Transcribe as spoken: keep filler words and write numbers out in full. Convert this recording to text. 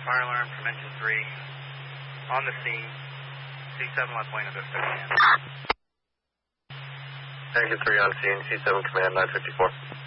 Fire alarm from engine three. On the scene. C seven left lane of command. Engine three on scene, C seven command, nine fifty-four.